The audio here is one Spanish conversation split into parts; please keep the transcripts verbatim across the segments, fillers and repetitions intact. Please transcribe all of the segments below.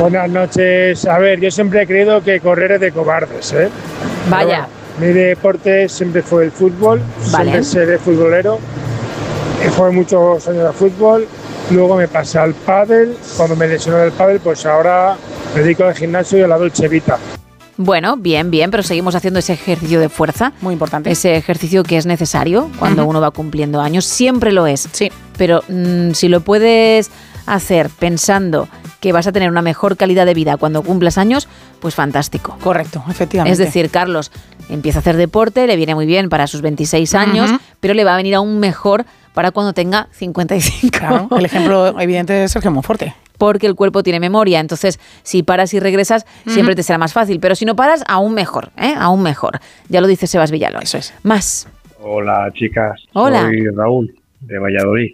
Buenas noches. A ver, yo siempre he creído que correr es de cobardes, ¿eh? Vaya. Bueno, mi deporte siempre fue el fútbol, Vale. siempre seré futbolero. He jugado muchos años al fútbol, luego me pasé al pádel. Cuando me lesioné del pádel, pues ahora me dedico al gimnasio y a la Dolce Vita. Bueno, bien, bien, pero seguimos haciendo ese ejercicio de fuerza. Muy importante. Ese ejercicio que es necesario cuando uh-huh. uno va cumpliendo años. Siempre lo es. Sí. Pero mmm, si lo puedes hacer pensando que vas a tener una mejor calidad de vida cuando cumplas años, pues fantástico. Correcto, efectivamente. Es decir, Carlos empieza a hacer deporte, le viene muy bien para sus veintiséis años, uh-huh. pero le va a venir aún mejor para cuando tenga cincuenta y cinco. Claro, el ejemplo evidente es Sergio Monforte. Porque el cuerpo tiene memoria, entonces si paras y regresas uh-huh. siempre te será más fácil, pero si no paras, aún mejor, ¿eh? Aún mejor. Ya lo dice Sebas Villalón. Eso es. Más. Hola, chicas. Hola. Soy Raúl, de Valladolid.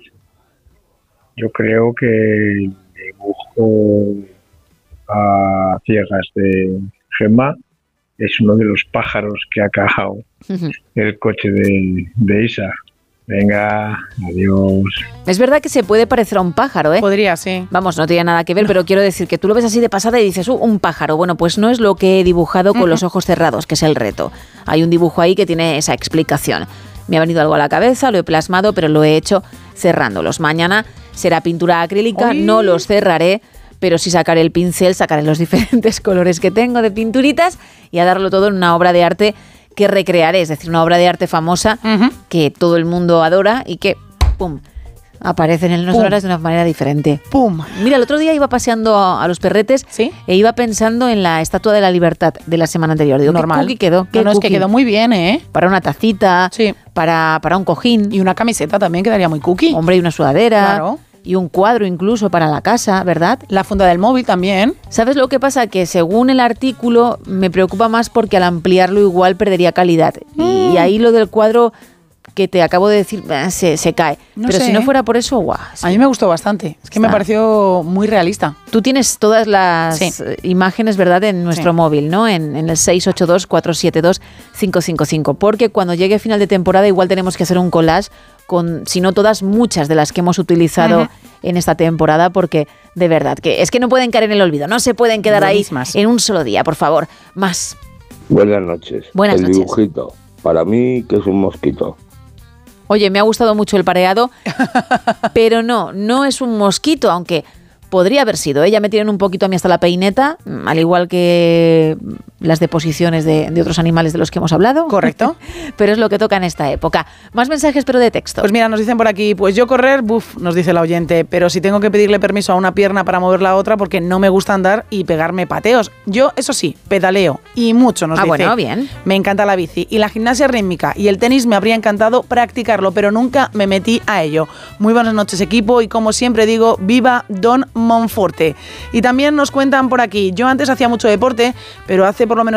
Yo creo que el dibujo a ciegas de Gemma es uno de los pájaros que ha cajado uh-huh. el coche de, de Isa. Venga, adiós. Es verdad que se puede parecer a un pájaro, ¿eh? Podría, sí. Vamos, no tiene nada que ver, pero quiero decir que tú lo ves así de pasada y dices, uh, un pájaro. Bueno, pues no es lo que he dibujado con uh-huh. los ojos cerrados, que es el reto. Hay un dibujo ahí que tiene esa explicación. Me ha venido algo a la cabeza, lo he plasmado, pero lo he hecho cerrándolos. Mañana será pintura acrílica, Uy. no los cerraré, pero sí sacaré el pincel, sacaré los diferentes colores que tengo de pinturitas y a darlo todo en una obra de arte que recrearé, es decir, una obra de arte famosa uh-huh. que todo el mundo adora y que, ¡pum!, aparecen en los horas de una manera diferente. ¡Pum! Mira, el otro día iba paseando a, a los perretes ¿Sí? e iba pensando en la Estatua de la Libertad de la semana anterior. Digo, normal. ¿qué cookie quedó? ¿Qué no, no, cookie? Es que quedó muy bien, ¿eh? Para una tacita, sí. para, para un cojín. Y una camiseta también quedaría muy cookie. Hombre, y una sudadera. Claro. Y un cuadro incluso para la casa, ¿verdad? La funda del móvil también. ¿Sabes lo que pasa? Que según el artículo me preocupa más porque al ampliarlo igual perdería calidad. Mm. Y ahí lo del cuadro que te acabo de decir se, se cae. No Pero sé, si no ¿eh? fuera por eso, guau. Sí. A mí me gustó bastante. Es que Está. me pareció muy realista. Tú tienes todas las sí. imágenes, ¿verdad?, en nuestro sí. móvil, ¿no? En, en el seis ocho dos, cuatro siete dos, cinco cinco cinco. Porque cuando llegue final de temporada igual tenemos que hacer un collage con, si no todas, muchas de las que hemos utilizado uh-huh. en esta temporada, porque de verdad que es que no pueden caer en el olvido, no se pueden quedar Buenísimas. ahí en un solo día, por favor. Más. Buenas noches. Buenas el noches. dibujito, para mí que es un mosquito. Oye, me ha gustado mucho el pareado, pero no, no es un mosquito, aunque podría haber sido. ¿eh? Ya me tienen un poquito a mí hasta la peineta, al igual que las deposiciones de, de otros animales de los que hemos hablado. Correcto. Pero es lo que toca en esta época. Más mensajes, pero de texto. Pues mira, nos dicen por aquí, pues yo correr, buf, nos dice la oyente, pero si tengo que pedirle permiso a una pierna para mover la otra porque no me gusta andar y pegarme pateos. Yo, eso sí, pedaleo y mucho, nos ah, dice. Ah, bueno, bien. Me encanta la bici y la gimnasia rítmica y el tenis me habría encantado practicarlo, pero nunca me metí a ello. Muy buenas noches, equipo, y como siempre digo, viva Don Monforte. Y también nos cuentan por aquí, yo antes hacía mucho deporte, pero hace por lo menos